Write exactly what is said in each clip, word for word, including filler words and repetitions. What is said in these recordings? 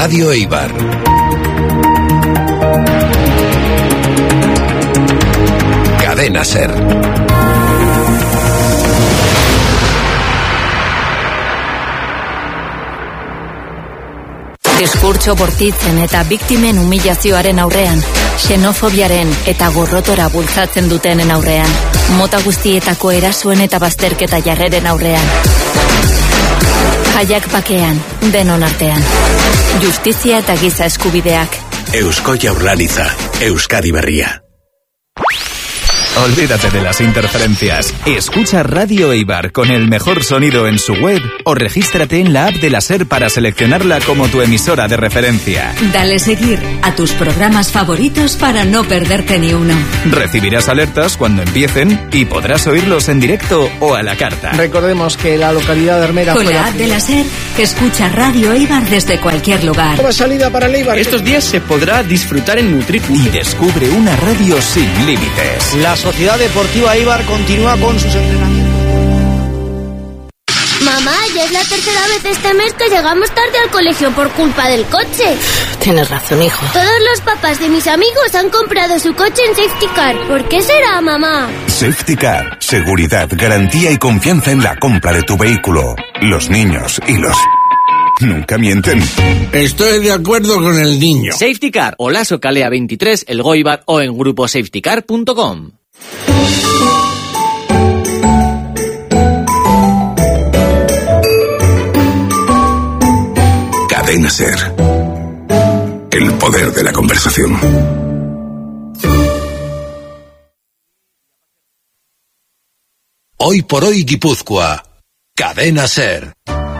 Radio Eibar. Cadena Ser. Diskurtso bortitzen eta biktimen humilazioaren aurrean, xenofobiaren eta gorrotora bultzatzen dutenen aurrean, mota guztietako erasoen eta bazterketa jarreren aurrean. Jaiak bakean, denon artean. Justizia eta giza eskubideak. Eusko Jaurlaritza, Euskadi Berria. Olvídate de las interferencias. Escucha Radio Eibar con el mejor sonido en su web o regístrate en la app de la SER para seleccionarla como tu emisora de referencia. Dale seguir a tus programas favoritos para no perderte ni uno. Recibirás alertas cuando empiecen y podrás oírlos en directo o a la carta. Recordemos que la localidad de Hermera... Con la app de la SER, escucha Radio Eibar desde cualquier lugar. Nueva salida para el Eibar. Estos días se podrá disfrutar en Nutripu. Y descubre una radio sin límites. La Sociedad Deportiva Eibar continúa con sus entrenamientos. Mamá, ya es la tercera vez este mes que llegamos tarde al colegio por culpa del coche. Tienes razón, hijo. Todos los papás de mis amigos han comprado su coche en Safety Car. ¿Por qué será, mamá? Safety Car, seguridad, garantía y confianza en la compra de tu vehículo. Los niños y los... nunca mienten. Estoy de acuerdo con el niño. Safety Car, Olaso Calea veintitrés, El Goibar o en grupo safety car punto com. Cadena Ser. El poder de la conversación. Hoy por hoy Guipúzcoa. Cadena Ser.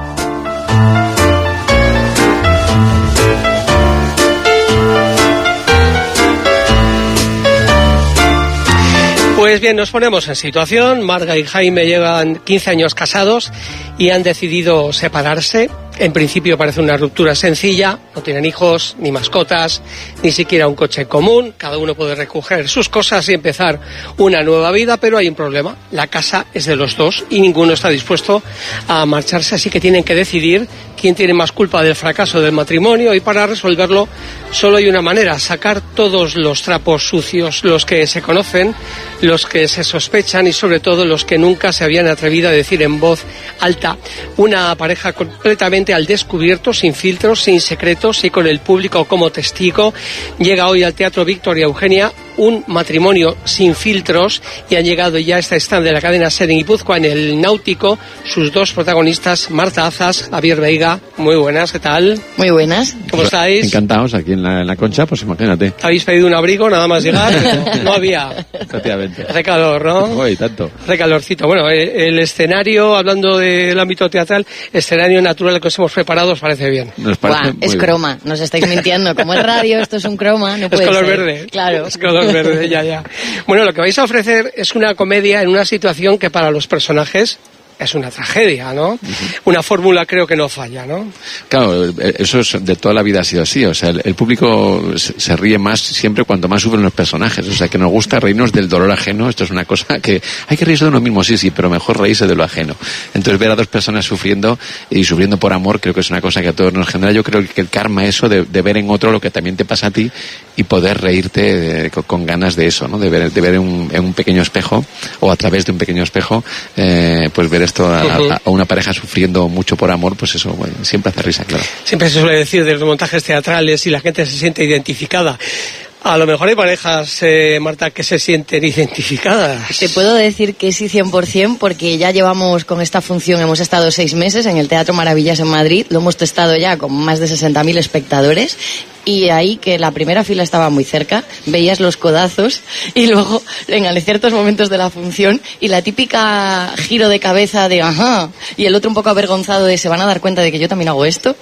Pues bien, nos ponemos en situación. Marga y Jaime llevan quince años casados y han decidido separarse. En principio parece una ruptura sencilla, no tienen hijos, ni mascotas, ni siquiera un coche común. Cada uno puede recoger sus cosas y empezar una nueva vida, pero hay un problema. La casa es de los dos y ninguno está dispuesto a marcharse, así que tienen que decidir quién tiene más culpa del fracaso del matrimonio, y para resolverlo solo hay una manera: sacar todos los trapos sucios, los que se conocen, los que se sospechan y sobre todo los que nunca se habían atrevido a decir en voz alta. Una pareja completamente al descubierto, sin filtros, sin secretos y con el público como testigo. Llega hoy al Teatro Victoria Eugenia un matrimonio sin filtros, y han llegado ya a este stand de la cadena SER en Guipúzcoa, en el Náutico, sus dos protagonistas, Marta Azas, Javier Veiga. Muy buenas, ¿qué tal? Muy buenas. ¿Cómo estáis? Encantados, aquí en la, en la Concha, pues imagínate. Habéis pedido un abrigo nada más llegar, pero no había. Efectivamente. Hace calor, ¿no? Uy, tanto. Hace calorcito. Bueno, el escenario, hablando del ámbito teatral, escenario natural que os hemos preparado, os parece bien. Nos parece Buah, es bien. Croma, nos estáis mintiendo. Como es radio, esto es un croma, no puede Es color ser. verde. Claro. Es color verde, ya, ya. Bueno, lo que vais a ofrecer es una comedia en una situación que para los personajes es una tragedia, ¿no? Uh-huh. Una fórmula creo que no falla, ¿no? Claro, eso es, de toda la vida ha sido así. O sea, el, el público se, se ríe más siempre cuanto más sufren los personajes. O sea, que nos gusta reírnos del dolor ajeno. Esto es una cosa que hay que reírse de uno mismo, sí, sí, pero mejor reírse de lo ajeno. Entonces, ver a dos personas sufriendo y sufriendo por amor, creo que es una cosa que a todos nos genera. Yo creo que el karma, eso de, de ver en otro lo que también te pasa a ti y poder reírte de, con, con ganas de eso, ¿no? De ver, de ver en un, en un pequeño espejo, o a través de un pequeño espejo, eh, pues ver esto a, a, a una pareja sufriendo mucho por amor, pues eso, bueno, siempre hace risa, claro. Siempre se suele decir de los montajes teatrales y la gente se siente identificada. A lo mejor hay parejas, eh, Marta, que se sienten identificadas. Te puedo decir que sí, cien por ciento, porque ya llevamos con esta función, hemos estado seis meses en el Teatro Maravillas en Madrid, lo hemos testado ya con más de sesenta mil espectadores, y ahí, que la primera fila estaba muy cerca, veías los codazos y luego en ciertos momentos de la función y la típica giro de cabeza de ajá, y el otro un poco avergonzado de se van a dar cuenta de que yo también hago esto.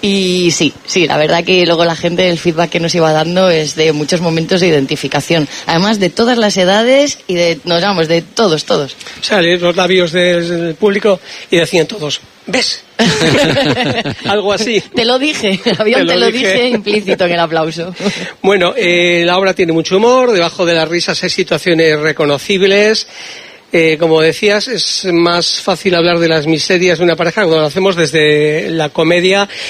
Y sí, sí, la verdad que luego la gente, el feedback que nos iba dando es de muchos momentos de identificación, además de todas las edades y de, nos llamamos, de todos, todos. O sea, leer los labios del público y decían todos, ¿ves? Algo así. Te lo dije, había un te, te lo dije. dije implícito en el aplauso. Bueno, eh, la obra tiene mucho humor, debajo de las risas hay situaciones reconocibles. Eh, como decías, es más fácil hablar de las miserias de una pareja cuando lo hacemos desde la comedia.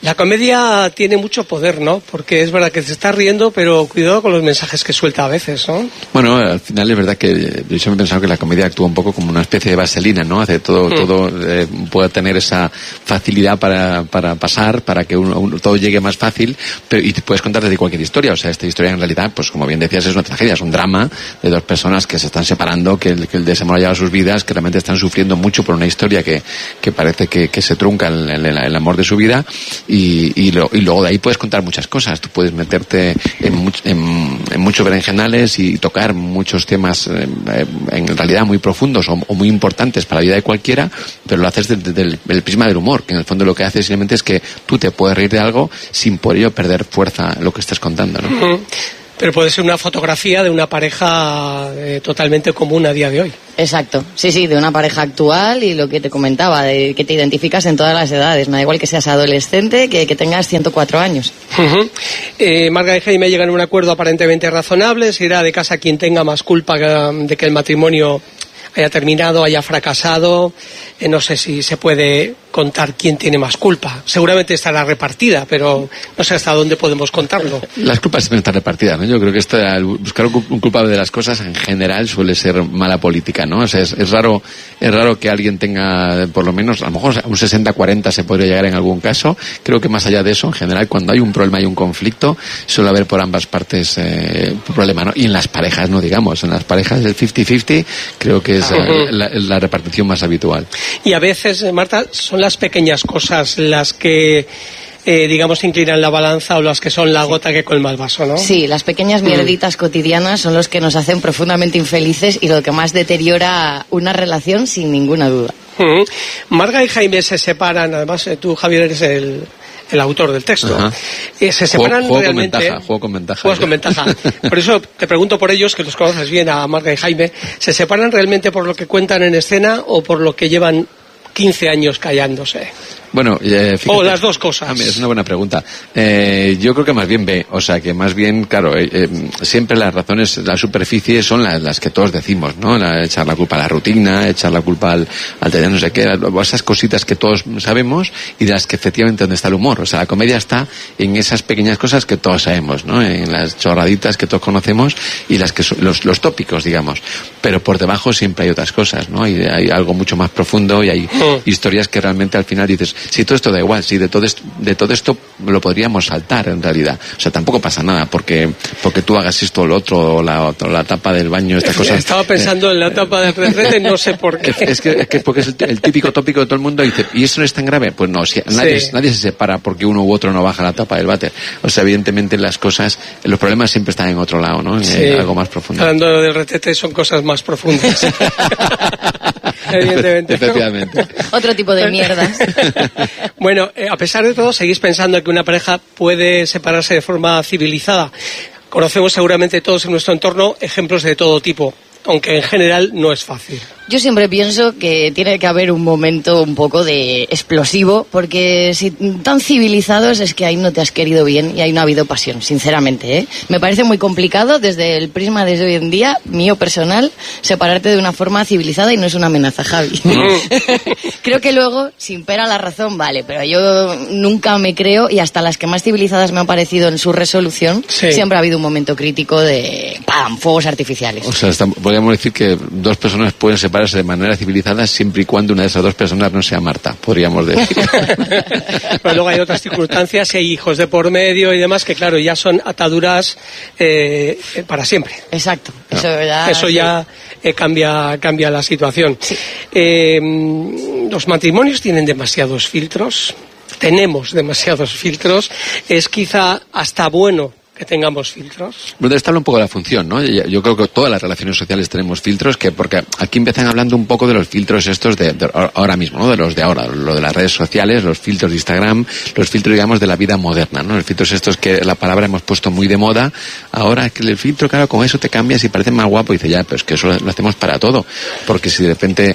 La comedia tiene mucho poder, ¿no? Porque es verdad que se está riendo, pero cuidado con los mensajes que suelta a veces, ¿no? Bueno, al final es verdad que yo siempre he pensado que la comedia actúa un poco como una especie de vaselina, ¿no? Hace todo, mm. todo eh, pueda tener esa facilidad para, para pasar, para que uno, uno, todo llegue más fácil, pero y te puedes contar desde cualquier historia. O sea, esta historia en realidad, pues como bien decías, es una tragedia, es un drama de dos personas que se están separando, que el, que el desamor ha llevado a sus vidas, que realmente están sufriendo mucho por una historia que, que parece que, que se trunca el, el, el amor de su vida. Y, y, lo, y luego de ahí puedes contar muchas cosas. Tú puedes meterte en, much, en, en muchos berenjenales y tocar muchos temas eh, en realidad muy profundos o, o muy importantes para la vida de cualquiera, pero lo haces desde, desde el, el prisma del humor, que en el fondo lo que hace simplemente es que tú te puedes reír de algo sin por ello perder fuerza lo que estés contando, ¿no? Uh-huh. Pero puede ser una fotografía de una pareja eh, totalmente común a día de hoy. Exacto, sí, sí, de una pareja actual y lo que te comentaba, de que te identificas en todas las edades, me da igual que seas adolescente que que tengas ciento cuatro años. Uh-huh. eh, Marga y Jaime llegan a un acuerdo aparentemente razonable, se irá de casa quien tenga más culpa de que el matrimonio haya terminado, haya fracasado. Eh, no sé si se puede contar quién tiene más culpa. Seguramente estará repartida, pero no sé hasta dónde podemos contarlo. Las culpas siempre están repartidas, ¿no? Yo creo que esto, buscar un culpable de las cosas en general suele ser mala política, ¿no? O sea, es, es raro, es raro que alguien tenga, por lo menos, a lo mejor un sesenta cuarenta se podría llegar en algún caso. Creo que más allá de eso, en general, cuando hay un problema y un conflicto, suele haber por ambas partes eh, problema, ¿no? Y en las parejas, no digamos, en las parejas el cincuenta cincuenta creo que es uh-huh. la, la repartición más habitual. Y a veces, Marta, son las pequeñas cosas las que eh, digamos inclinan la balanza o las que son la gota que colma el vaso, ¿no? Sí, las pequeñas mierditas mm. cotidianas son los que nos hacen profundamente infelices y lo que más deteriora una relación sin ninguna duda. Mm. Marga y Jaime se separan, además tú, Javier, eres el el autor del texto. Eh, se separan juego, juego realmente. Con ventaja, juego con ventaja. Juegos con ventaja. Por eso te pregunto por ellos, que los conoces bien, a Marga y Jaime. ¿Se separan realmente por lo que cuentan en escena o por lo que llevan quince años callándose? Bueno, eh, fíjate, o las dos cosas. Ah, es una buena pregunta. Eh, yo creo que más bien B, o sea, que más bien, claro, eh, eh, siempre las razones, la superficie son las, las que todos decimos, ¿no? La, echar la culpa a la rutina, echar la culpa al, al tener no sé qué, esas cositas que todos sabemos y de las que efectivamente donde está el humor. O sea, la comedia está en esas pequeñas cosas que todos sabemos, ¿no? En las chorraditas que todos conocemos y las que son, los, los tópicos, digamos. Pero por debajo siempre hay otras cosas, ¿no? Hay, hay algo mucho más profundo y hay mm. historias que realmente al final dices, si todo esto da igual, si de todo esto, de todo esto lo podríamos saltar en realidad. O sea, tampoco pasa nada porque porque tú hagas esto o lo otro, o la, o la tapa del baño, estas cosas. Estaba pensando eh, en la tapa del retrete, no sé por qué. Es que es que porque es el, el típico tópico de todo el mundo y dice, ¿y eso no es tan grave? Pues no, si, nadie, sí. nadie se separa porque uno u otro no baja la tapa del váter. O sea, evidentemente las cosas, los problemas siempre están en otro lado, ¿no? En, sí. en algo más profundo. Hablando del retrete son cosas más profundas. Evidentemente. Efectivamente. Otro tipo de mierdas. Bueno, eh, a pesar de todo, ¿seguís pensando que una pareja puede separarse de forma civilizada? Conocemos seguramente todos en nuestro entorno ejemplos de todo tipo, aunque en general no es fácil. Yo siempre pienso que tiene que haber un momento un poco de explosivo, porque si tan civilizados es que ahí no te has querido bien y ahí no ha habido pasión, sinceramente, ¿eh? Me parece muy complicado desde el prisma de hoy en día, mío personal, separarte de una forma civilizada y no es una amenaza, Javi. Creo que luego, sin pera la razón, vale, pero yo nunca me creo, y hasta las que más civilizadas me han parecido en su resolución, sí. siempre ha habido un momento crítico de ¡pam! Fuegos artificiales. O sea, está, podríamos decir que dos personas pueden separarse de manera civilizada siempre y cuando una de esas dos personas no sea Marta, podríamos decir. Pero luego hay otras circunstancias, hay hijos de por medio y demás que claro, ya son ataduras eh, para siempre. Exacto. No. Eso ya, Eso ya eh, cambia, cambia la situación. Sí. Eh, los matrimonios tienen demasiados filtros, tenemos demasiados filtros, es quizá hasta bueno que tengamos filtros. Bueno, está un poco de la función, ¿no? Yo creo que todas las relaciones sociales tenemos filtros, que porque aquí empiezan hablando un poco de los filtros estos de, de ahora mismo, ¿no? De los de ahora, lo de las redes sociales, los filtros de Instagram, los filtros, digamos, de la vida moderna, ¿no? Los filtros estos que la palabra hemos puesto muy de moda. Ahora que el filtro, claro, con eso te cambias y parece más guapo. Y dice, ya, pero es que eso lo hacemos para todo. Porque si de repente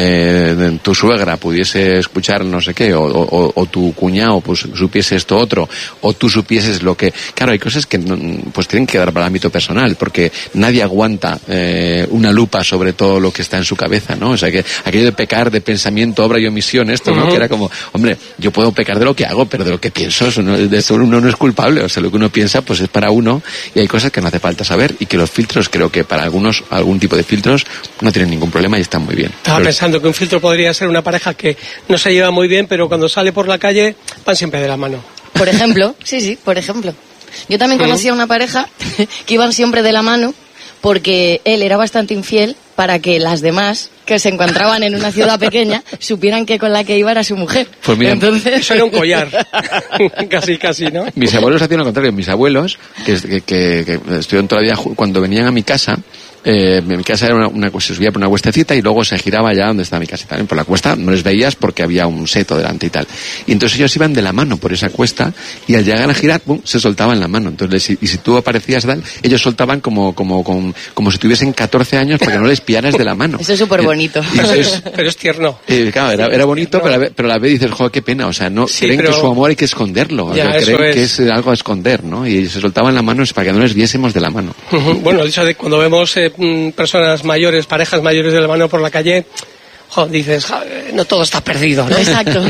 eh, tu suegra pudiese escuchar no sé qué, o, o, o tu cuñado pues supiese esto otro, o tú supieses lo que... Claro, hay cosas que no, pues tienen que dar para el ámbito personal, porque nadie aguanta eh, una lupa sobre todo lo que está en su cabeza, ¿no? O sea, que aquello de pecar de pensamiento, obra y omisión, esto, ¿no? Uh-huh. Que era como, hombre, yo puedo pecar de lo que hago, pero de lo que pienso, eso no, de eso uno no es culpable. O sea, lo que uno piensa, pues es para uno, y hay cosas que no hace falta saber, y que los filtros, creo que para algunos, algún tipo de filtros, no tienen ningún problema y están muy bien. Estaba pero... pensando que un filtro podría ser una pareja que no se lleva muy bien, pero cuando sale por la calle, van siempre de la mano. Por ejemplo, sí, sí, por ejemplo. Yo también conocí a una pareja que iban siempre de la mano porque él era bastante infiel para que las demás que se encontraban en una ciudad pequeña supieran que con la que iba era su mujer. Pues mira, entonces eso era un collar. casi, casi, ¿no? Mis abuelos hacían lo contrario. Mis abuelos, que, que, que, que estuvieron todavía, cuando venían a mi casa, Eh, mi casa era una, una, se subía por una cuestecita y luego se giraba allá donde estaba mi casa. También por la cuesta no les veías porque había un seto delante y tal. Y entonces ellos iban de la mano por esa cuesta y al llegar a girar, ¡pum!, se soltaban la mano. Entonces, y, y si tú aparecías tal, ellos soltaban como, como, como, como si tuviesen catorce años para que no les pillaras de la mano. Eso es súper bonito. Entonces, pero es tierno. Eh, claro, era, era bonito, pero a, la, pero a la vez dices, joder, qué pena. O sea, no sí, creen pero... que su amor hay que esconderlo. Ya, o sea, creen es. que es algo a esconder, ¿no? Y se soltaban la mano para que no les viésemos de la mano. Uh-huh. Bueno, el hecho de cuando vemos eh, personas mayores, parejas mayores de la mano por la calle, jo, dices, no todo está perdido, ¿no? Exacto.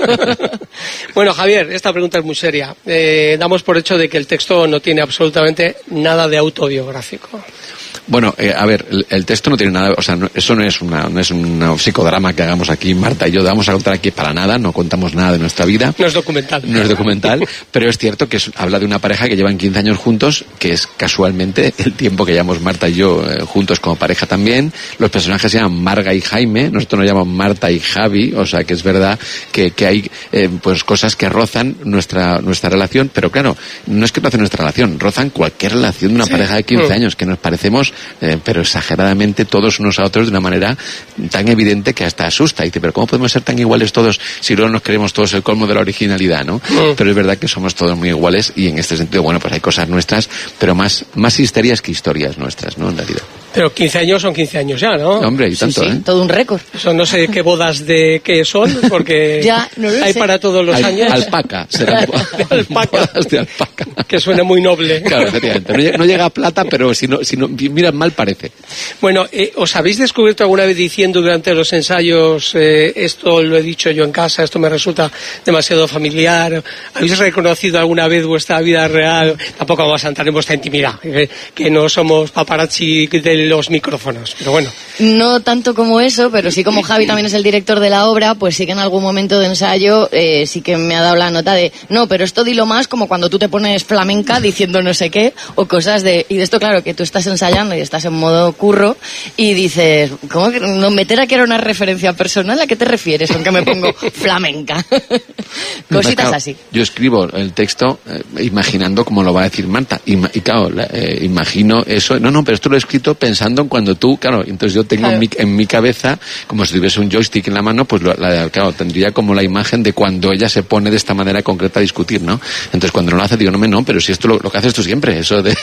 Bueno, Javier, esta pregunta es muy seria. Eh, damos por hecho de que el texto no tiene absolutamente nada de autobiográfico. Bueno, eh, a ver, el, el texto no tiene nada, o sea, no, eso no es una, no es un psicodrama que hagamos aquí, Marta y yo, vamos a contar aquí para nada, no contamos nada de nuestra vida. No es documental. No es documental, pero es cierto que es, habla de una pareja que llevan quince años juntos, que es casualmente el tiempo que llevamos Marta y yo eh, juntos como pareja también. Los personajes se llaman Marga y Jaime, nosotros nos llamamos Marta y Javi, o sea que es verdad que, que hay eh, pues cosas que rozan nuestra, nuestra relación, pero claro, no es que rozan nuestra relación, rozan cualquier relación de una sí. pareja de quince años, que nos parecemos Eh, pero exageradamente todos unos a otros de una manera tan evidente que hasta asusta. Y dice, pero ¿cómo podemos ser tan iguales todos si luego nos creemos todos el colmo de la originalidad, ¿no? Mm. Pero es verdad que somos todos muy iguales y en este sentido, bueno, pues hay cosas nuestras, pero más, más histerias que historias nuestras, ¿no? En realidad. Pero quince años son quince años ya, ¿no? Hombre, y tanto, sí, sí, ¿eh? todo un récord. Eso no sé qué bodas de qué son, porque ya, no lo hay sé. para todos los Al, años. Alpaca, será alpaca. Bodas de alpaca. Que suena muy noble. Claro, efectivamente. No llega, no llega a plata, pero si no, si no miras mal parece. Bueno, eh, ¿os habéis descubierto alguna vez diciendo durante los ensayos eh, esto lo he dicho yo en casa, esto me resulta demasiado familiar? ¿Habéis reconocido alguna vez vuestra vida real? Tampoco vamos a entrar en vuestra intimidad, eh, que no somos paparazzi de los micrófonos, pero bueno. No tanto como eso, pero sí como Javi también es el director de la obra, pues sí que en algún momento de ensayo eh, sí que me ha dado la nota de no, pero esto dilo más como cuando tú te pones flamenca diciendo no sé qué, o cosas de... Y de esto, claro, que tú estás ensayando y estás en modo curro y dices, ¿cómo que no meter aquí era una referencia personal? ¿A qué te refieres con que me pongo flamenca? Cositas claro, así. Yo escribo el texto eh, imaginando cómo lo va a decir Marta. Y, y claro, la, eh, imagino eso. No, no, pero esto lo he escrito pensando en cuando tú, claro, entonces yo tengo claro. en, mi, en mi cabeza, como si tuviese un joystick en la mano, pues lo, la, claro, tendría como la imagen de cuando ella se pone de esta manera concreta a discutir, ¿no? Entonces cuando no lo hace digo, no, me no, pero si esto lo, lo que haces tú siempre, eso de...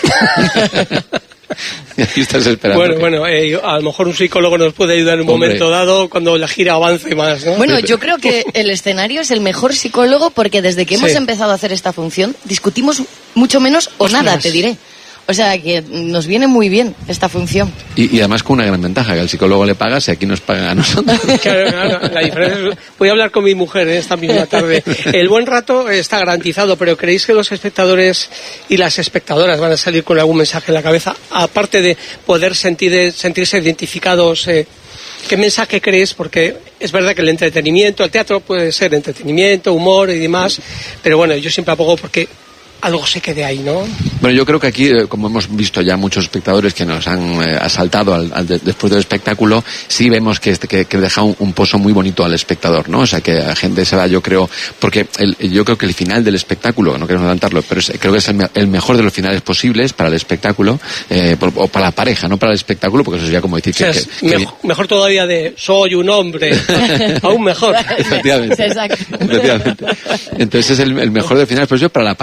Y aquí estás esperando. Bueno, que... bueno, eh, a lo mejor un psicólogo nos puede ayudar en un Hombre. momento dado cuando la gira avance más, ¿no? Bueno, yo creo que el escenario es el mejor psicólogo porque desde que hemos sí. empezado a hacer esta función discutimos mucho menos o Ostras. nada, te diré. O sea, que nos viene muy bien esta función. Y, y además con una gran ventaja, que al psicólogo le pagas y aquí nos pagan a nosotros. Claro, claro, la diferencia es... Voy a hablar con mi mujer ¿eh? esta misma tarde. El buen rato está garantizado, pero ¿creéis que los espectadores y las espectadoras van a salir con algún mensaje en la cabeza? Aparte de poder sentir, sentirse identificados... Eh, ¿Qué mensaje crees? Porque es verdad que el entretenimiento, el teatro puede ser entretenimiento, humor y demás, pero bueno, yo siempre abogo porque... algo se quede ahí, ¿no? Bueno, yo creo que aquí, eh, como hemos visto ya muchos espectadores que nos han eh, asaltado al, al de, después del espectáculo, sí vemos que, este, que, que deja un, un pozo muy bonito al espectador, ¿no? O sea, que la gente se va, yo creo, porque el, yo creo que el final del espectáculo, no queremos adelantarlo, pero es, creo que es el, el mejor de los finales posibles para el espectáculo, eh, por, o para la pareja, no para el espectáculo, porque eso sería como decir o sea, que, es que, mejor, que... mejor todavía de soy un hombre, aún mejor. Efectivamente. Exacto. Efectivamente. Entonces es el, el mejor del final posible para la pareja. No sé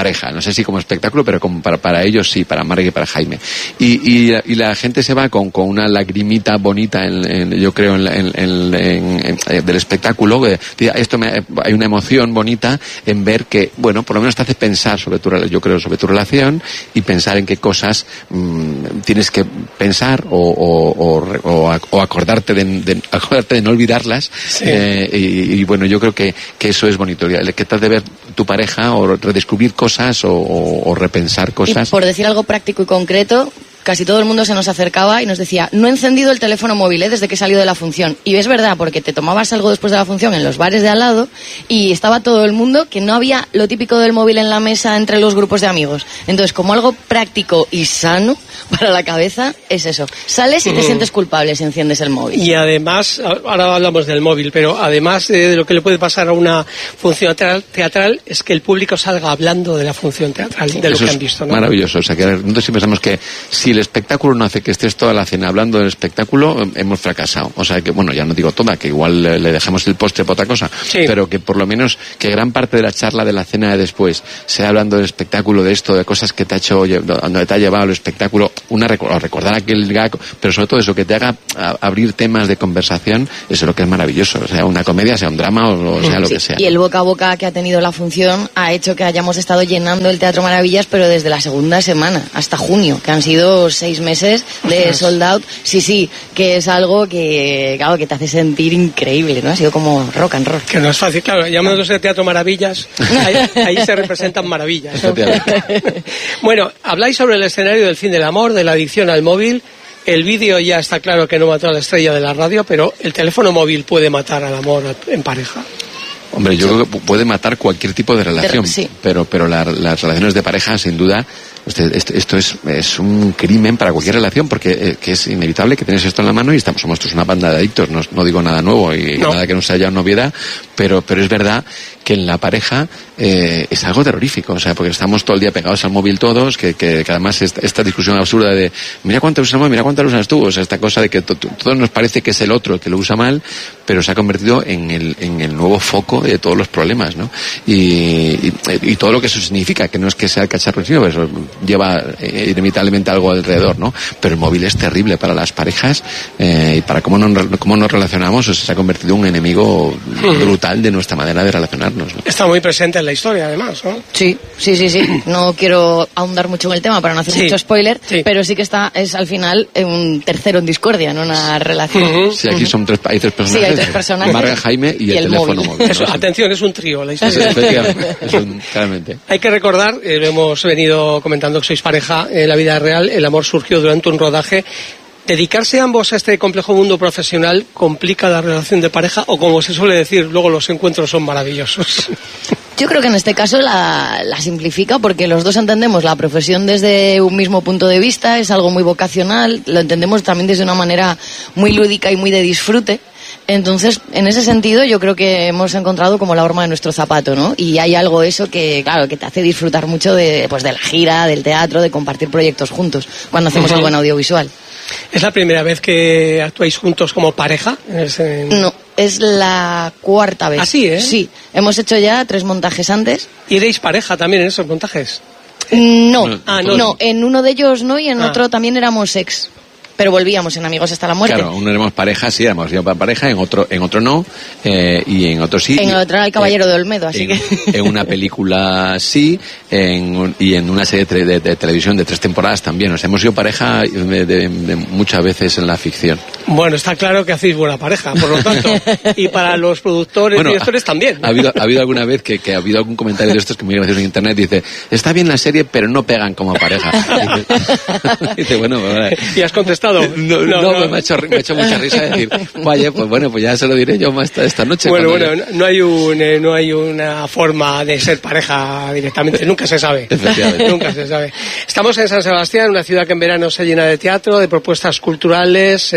sé si como espectáculo, pero como para, para ellos sí, para Marga y para Jaime. Y, y, y la gente se va con, con una lagrimita bonita, en, en, yo creo, en, en, en, en, en, del espectáculo. Esto me, hay una emoción bonita en ver que, bueno, por lo menos te hace pensar sobre tu, yo creo, sobre tu relación y pensar en qué cosas mmm, tienes que pensar o, o, o, o, o acordarte de, de, acordarte de no olvidarlas. Sí. Eh, y, y bueno, yo creo que, que eso es bonito, el que te has de ver tu pareja o redescubrir cosas o, o, o repensar cosas. Y por decir algo práctico y concreto, casi todo el mundo se nos acercaba y nos decía, no he encendido el teléfono móvil ¿eh? desde que he salido de la función. Y es verdad, porque te tomabas algo después de la función en los bares de al lado y estaba todo el mundo que no había lo típico del móvil en la mesa entre los grupos de amigos. Entonces, como algo práctico y sano para la cabeza, es eso. Sales y te mm. sientes culpable si enciendes el móvil. Y además, ahora hablamos del móvil, pero además de lo que le puede pasar a una función teatral es que el público salga hablando de la función teatral, de lo eso que han visto, ¿no? Maravilloso. O sea, que nosotros sí pensamos que si el espectáculo no hace que estés toda la cena hablando del espectáculo, hemos fracasado. O sea que, bueno, ya no digo toda, que igual le dejamos el postre para otra cosa, sí. Pero que por lo menos que gran parte de la charla de la cena de después sea hablando del espectáculo, de esto, de cosas que te ha hecho, donde te ha llevado el espectáculo, una recordar aquel gag, pero sobre todo eso, que te haga abrir temas de conversación, eso es lo que es maravilloso. O sea, una comedia, sea un drama o, o sea lo sí. que sea. Y el boca a boca que ha tenido la función ha hecho que hayamos estado llenando el Teatro Maravillas, pero desde la segunda semana hasta junio, que han sido seis meses de sold out. Sí, sí, que es algo que, claro, que te hace sentir increíble, ¿no? Ha sido como rock and roll. Que no es fácil, claro, llamándose Teatro Maravillas, ahí, ahí se representan maravillas, ¿no? Bueno, habláis sobre el escenario del fin del amor, de la adicción al móvil. El vídeo ya está claro que no mató a la estrella de la radio, pero ¿el teléfono móvil puede matar al amor en pareja? Hombre, yo sí. creo que puede matar cualquier tipo de relación, sí. pero pero la, las relaciones de pareja, sin duda, usted, esto, esto es, es un crimen para cualquier relación, porque eh, que es inevitable que tienes esto en la mano y estamos, somos todos una banda de adictos, no, no digo nada nuevo y no. nada que no sea ya novedad, pero pero es verdad que en la pareja eh, es algo terrorífico, o sea, porque estamos todo el día pegados al móvil todos, que, que, que además esta, esta discusión absurda de mira cuánto usas el móvil, mira cuánto lo usas tú, o sea, esta cosa de que to, to, todo nos parece que es el otro el que lo usa mal, pero se ha convertido en el, en el nuevo foco de todos los problemas, ¿no? Y, y, y todo lo que eso significa, que no es que sea el cacharro, sino que eso lleva eh, inevitablemente algo alrededor, ¿no? Pero el móvil es terrible para las parejas eh, y para cómo, no, cómo nos relacionamos, o sea, se ha convertido en un enemigo brutal de nuestra manera de relacionarnos, ¿no? Está muy presente en la historia, además, ¿no? Sí, sí, sí, sí. No quiero ahondar mucho en el tema para no hacer sí. mucho spoiler, sí. pero sí que está, es al final un tercero en discordia, no una relación. Uh-huh. Sí, aquí son tres, hay tres personajes. Sí, hay tres personajes. Marga, Jaime y, y el, el teléfono móvil. móvil. Eso, ¿no? Atención, es un trío la historia. Efectivamente, es un, claramente. Hay que recordar, eh, lo hemos venido comentando que sois pareja en la vida real, el amor surgió durante un rodaje. ¿Dedicarse ambos a este complejo mundo profesional complica la relación de pareja o, como se suele decir, luego los encuentros son maravillosos? Yo creo que en este caso la, la simplifica porque los dos entendemos la profesión desde un mismo punto de vista, es algo muy vocacional, lo entendemos también desde una manera muy lúdica y muy de disfrute. Entonces, en ese sentido, yo creo que hemos encontrado como la horma de nuestro zapato, ¿no? Y hay algo eso que, claro, que te hace disfrutar mucho de, pues, de la gira, del teatro, de compartir proyectos juntos cuando hacemos uh-huh. algo en audiovisual. ¿Es la primera vez que actuáis juntos como pareja? ¿Es, no, es la cuarta vez. ¿Ah, sí, eh? Sí, hemos hecho ya tres montajes antes. ¿Y erais pareja también en esos montajes? No, ah, no, no, en uno de ellos no y en ah. otro también éramos ex. Pero volvíamos en Amigos hasta la muerte. Claro, uno éramos pareja, sí, éramos pareja, en otro en otro no, eh, y en otro sí. En otro el Caballero eh, de Olmedo, así en, que... En una película sí, en, y en una serie de, de, de televisión de tres temporadas también. O sea, hemos sido pareja de, de, de muchas veces en la ficción. Bueno, está claro que hacéis buena pareja, por lo tanto. Y para los productores bueno, y directores también. Ha habido, ha habido alguna vez que, que ha habido algún comentario de estos que muy gracioso en internet, dice, está bien la serie, pero no pegan como pareja. Dice, dice, bueno, bueno, ¿y has contestado? No, no, no, no. Me, ha hecho, me ha hecho mucha risa decir, vaya, pues bueno, pues ya se lo diré yo más esta, esta noche. Bueno, bueno, yo... no hay un, eh, no hay una forma de ser pareja directamente, nunca se sabe. Efectivamente. Nunca se sabe. Estamos en San Sebastián, una ciudad que en verano se llena de teatro, de propuestas culturales. Eh,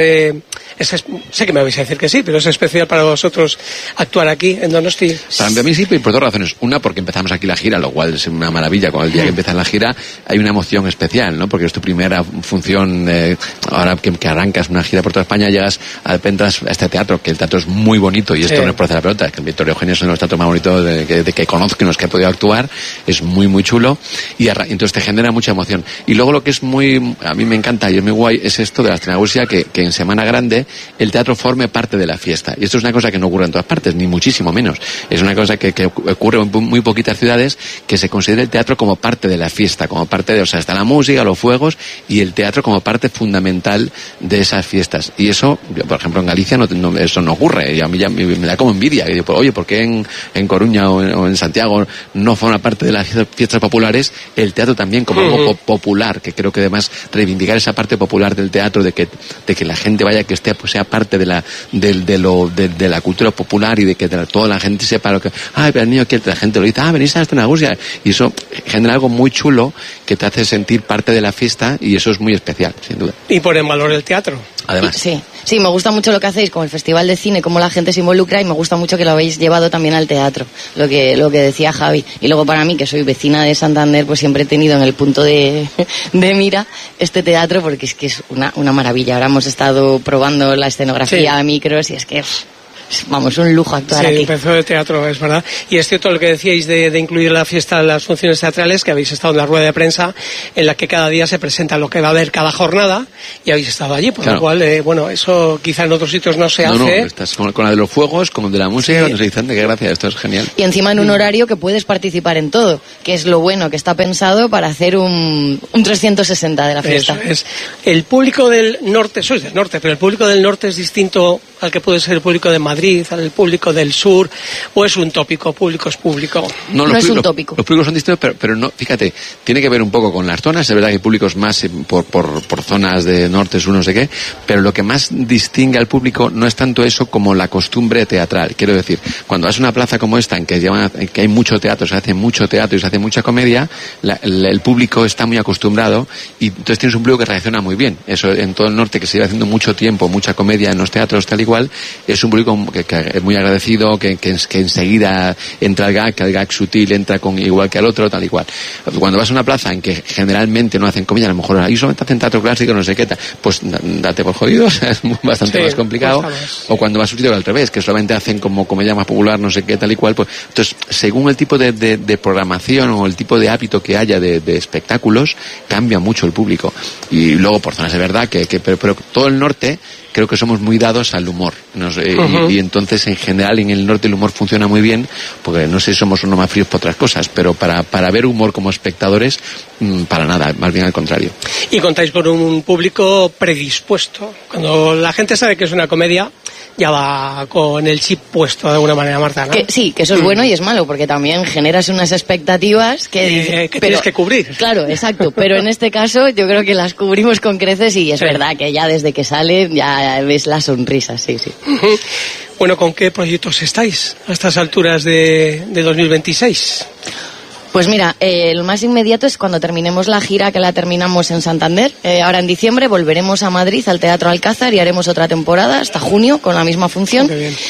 es, sé que me vais a decir que sí, pero es especial para vosotros actuar aquí en Donosti. Para mí sí, por dos razones. Una, porque empezamos aquí la gira, lo cual es una maravilla. Cuando el día que empieza la gira hay una emoción especial, ¿no? Porque es tu primera función, eh, ahora que, que arrancas una gira por toda España, llegas a, entras a este teatro, que el teatro es muy bonito, y esto sí. No es por hacer la pelota, que el Victoria Eugenia es uno de los teatros más bonitos de, de, de que conozco, en los que he podido actuar, es muy muy chulo, y arra- entonces te genera mucha emoción. Y luego lo que es muy, a mí me encanta y es muy guay, es esto de la Estrenagusia, que, que en Semana Grande el teatro forme parte de la fiesta. Y esto es una cosa que no ocurre en todas partes, ni muchísimo menos. Es una cosa que, que ocurre en muy poquitas ciudades, que se considera el teatro como parte de la fiesta, como parte de, o sea, está la música, los fuegos, y el teatro como parte fundamental de esas fiestas. Y eso, yo, por ejemplo, en Galicia no, no, eso no ocurre, y a mí ya me, me da como envidia. Y digo, oye, ¿por qué en, en Coruña o en, o en Santiago no forma parte de las fiestas populares el teatro también como algo po- popular? Que creo que además reivindicar esa parte popular del teatro, de que, de que la gente vaya, que esté, pues sea parte de la, de, de lo, de, de la cultura popular, y de que de, toda la gente sepa lo que, ay, pero el niño que la gente lo dice, ah, venís a Estrenagusia, y eso genera algo muy chulo que te hace sentir parte de la fiesta, y eso es muy especial, sin duda. Y pone en valor el teatro. Además. Sí, sí, me gusta mucho lo que hacéis con el Festival de Cine, cómo la gente se involucra, y me gusta mucho que lo habéis llevado también al teatro, lo que, lo que decía Javi. Y luego para mí, que soy vecina de Santander, pues siempre he tenido en el punto de, de mira este teatro, porque es que es una, una maravilla. Ahora hemos estado probando la escenografía, sí. Micros, y es que... vamos, un lujo actuar sí, aquí. Sí, empezó de teatro, es verdad. Y es cierto lo que decíais de, de incluir la fiesta en las funciones teatrales, que habéis estado en la rueda de prensa, en la que cada día se presenta lo que va a haber cada jornada, y habéis estado allí, por claro. Lo cual, eh, bueno, eso quizá en otros sitios no se no, hace. No, estás con, con la de los fuegos, con de la música, sí. No sé, dicen de qué gracia, esto es genial. Y encima en un horario que puedes participar en todo, que es lo bueno, que está pensado para hacer un, un trescientos sesenta de la fiesta. Eso es. El público del norte, sois del norte, pero el público del norte es distinto al que puede ser el público de Madrid, al público del sur, o es un tópico, público es público. No, no es un tópico. Los públicos son distintos, pero, pero no, fíjate, tiene que ver un poco con las zonas, es verdad que hay públicos más por, por, por zonas de norte, sur, no sé qué, pero lo que más distingue al público no es tanto eso como la costumbre teatral. Quiero decir, cuando vas a una plaza como esta, en que, llevan, en que hay mucho teatro, se hace mucho teatro y se hace mucha comedia, la, el, el público está muy acostumbrado, y entonces tienes un público que reacciona muy bien. Eso en todo el norte, que se lleva haciendo mucho tiempo, mucha comedia en los teatros, tal y cual, es un público que, que es muy agradecido, que, que, que enseguida entra el gag, que el gag sutil entra con igual que al otro, tal y cual. Cuando vas a una plaza en que generalmente no hacen comedia, a lo mejor ahí solamente hacen teatro clásico, no sé qué tal, pues date por jodido, o sea, es bastante sí, más complicado. Pues, o cuando vas a un sitio al revés, que solamente hacen como comedia más popular, no sé qué, tal y cual, pues entonces, según el tipo de, de, de programación o el tipo de hábito que haya de, de espectáculos, cambia mucho el público. Y luego, por zonas de verdad, que, que pero, pero todo el norte creo que somos muy dados al humor. No sé, uh-huh. y, y entonces, en general, en el norte el humor funciona muy bien, porque no sé si somos uno más fríos por otras cosas, pero para, para ver humor como espectadores, mmm, para nada, más bien al contrario. Y contáis con un público predispuesto. Cuando la gente sabe que es una comedia, ya va con el chip puesto de alguna manera, Marta, ¿no? Que, sí, que eso es bueno y es malo, porque también generas unas expectativas que... Eh, que pero, tienes que cubrir. Claro, exacto, pero en este caso yo creo que las cubrimos con creces, y es sí. verdad que ya desde que sale ya ves la sonrisa, sí, sí. Uh-huh. Bueno, ¿con qué proyectos estáis a estas alturas de, de dos mil veintiséis? Pues mira, eh, lo más inmediato es cuando terminemos la gira, que la terminamos en Santander. Eh, ahora en diciembre volveremos a Madrid, al Teatro Alcázar, y haremos otra temporada hasta junio con la misma función. Muy bien.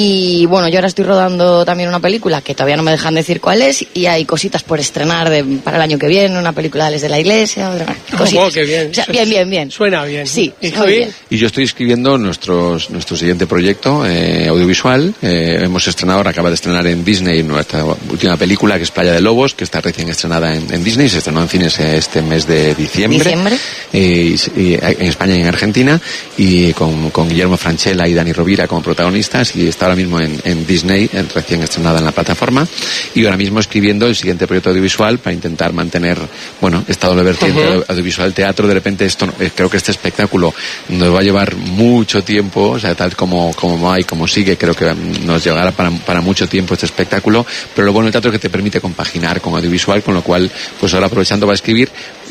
Y bueno, yo ahora estoy rodando también una película que todavía no me dejan decir cuál es, y hay cositas por estrenar de, para el año que viene, una película de Les de la Iglesia, otra, cositas. Oh, qué bien. O sea, bien, bien, bien. Suena bien. Sí, ¿Y muy bien. Y yo estoy escribiendo nuestros, nuestro siguiente proyecto eh, audiovisual. Eh, hemos estrenado, ahora acaba de estrenar en Disney nuestra última película, que es Playa de Lobos, que está recién estrenada En, en Disney, se estrenó en cines este mes de diciembre, ¿Diciembre? Eh, y, y, en España y en Argentina, y con, con Guillermo Francella y Dani Rovira como protagonistas, y está ahora mismo en, en Disney, en, recién estrenada en la plataforma, y ahora mismo escribiendo el siguiente proyecto audiovisual para intentar mantener, bueno, esta doble vertiente uh-huh. audiovisual, teatro. De repente esto, creo que este espectáculo nos va a llevar mucho tiempo, o sea, tal como, como hay, como sigue, creo que nos llevará para, para mucho tiempo este espectáculo, pero lo bueno del teatro es que te permite compaginar con audiovisual, con lo cual, pues ahora aprovechando para escribir,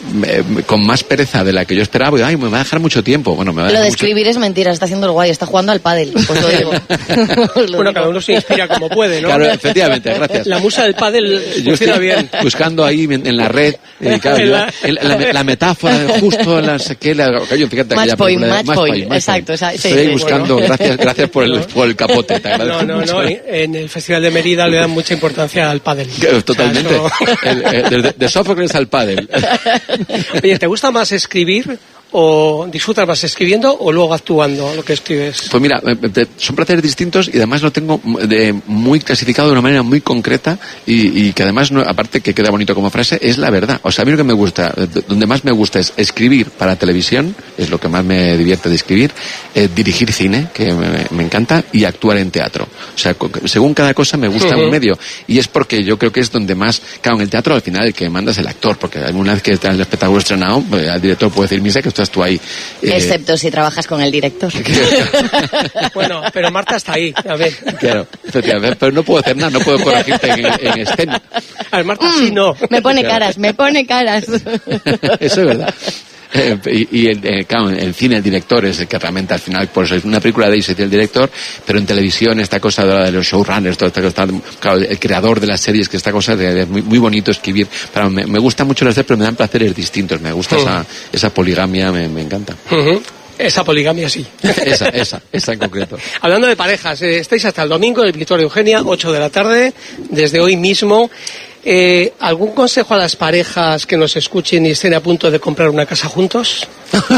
me, con más pereza de la que yo esperaba, y, ay, me va a dejar mucho tiempo. Bueno, me va a Lo de mucho... escribir es mentira, está haciendo el guay, está jugando al pádel, pues lo digo. lo bueno, digo. Cada uno se inspira como puede, ¿no? Claro, efectivamente, gracias. La musa del pádel funciona bien. Buscando ahí en la red, eh, claro, yo, la... La, la metáfora de justo en la que la, fíjate, match point, de, match, match point, point, exacto. Point. Sí, Estoy sí, buscando, bueno. gracias, gracias por el, por el capote. Te no, no, mucho. no, en el Festival de Mérida le dan mucha importancia al pádel. Totalmente. O sea, eso... el, el, de, de Sófocles al pádel. Oye, ¿te gusta más escribir o disfrutas más escribiendo o luego actuando lo que escribes? Pues mira, son placeres distintos y además lo tengo de muy clasificado de una manera muy concreta y, y que además, no, aparte que queda bonito como frase, es la verdad. O sea, a mí lo que me gusta, donde más me gusta es escribir para televisión, es lo que más me divierte de escribir, eh, dirigir cine, que me, me encanta, y actuar en teatro. O sea, según cada cosa me gusta uh-huh. un medio. Y es porque yo creo que es donde más, claro, en el teatro al final el que manda es el actor, porque alguna vez que está el espectáculo estrenado, el director puede decir, misa, que estás tú ahí. Eh... Excepto si trabajas con el director. Bueno, pero Marta está ahí, a ver. Claro, efectivamente, pero no puedo hacer nada, no puedo corregirte en, en escena. A ver, Marta mm, sí no. Me pone caras, me pone caras. Eso es verdad. Eh, y y el, eh, claro, en el cine el director es el que realmente al final, pues es una película de Isaac el director, pero en televisión esta cosa de, de los showrunners, toda esta cosa, claro, el creador de las series, que esta cosa es muy, muy bonito escribir. Para, me, me gusta mucho las series, pero me dan placeres distintos, me gusta uh-huh. esa, esa poligamia, me, me encanta. Uh-huh. Esa poligamia sí. Esa, esa, esa en concreto. Hablando de parejas, eh, estáis hasta el domingo en el Victoria Eugenia, ocho de la tarde, desde hoy mismo. Eh, ¿Algún consejo a las parejas que nos escuchen y estén a punto de comprar una casa juntos?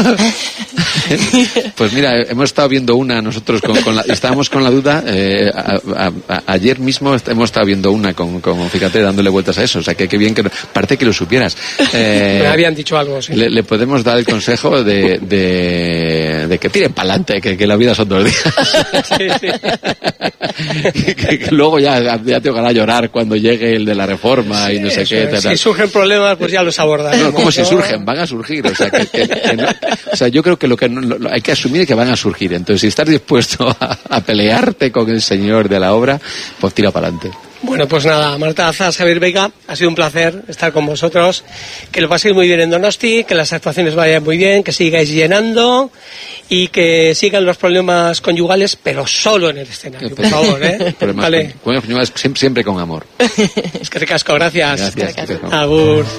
Pues mira, hemos estado viendo una nosotros, con, con la, estábamos con la duda, eh, a, a, a, ayer mismo hemos estado viendo una, con, con, fíjate, dándole vueltas a eso, o sea, que qué bien que, parece que lo supieras. Eh, Me habían dicho algo, sí. Le, le podemos dar el consejo de, de, de que tiren para adelante, que, que la vida son dos días. Sí, sí. que, que, que luego ya, ya te van a llorar cuando llegue el de la reforma. Sí, y no sé qué, tal, tal. Si surgen problemas, pues ya los abordan. No, como si surgen, van a surgir. O sea, que, que, que no, o sea yo creo que lo que no, lo, hay que asumir es que van a surgir. Entonces, si estás dispuesto a, a pelearte con el señor de la obra, pues tira para adelante. Bueno, pues nada, Marta Azas, Javier Veiga, ha sido un placer estar con vosotros. Que lo paséis muy bien en Donosti, que las actuaciones vayan muy bien, que sigáis llenando y que sigan los problemas conyugales, pero solo en el escenario, por favor, ¿eh? Problemas vale. Con, con, siempre, siempre con amor. Es que ricasco, gracias. Gracias. Agur.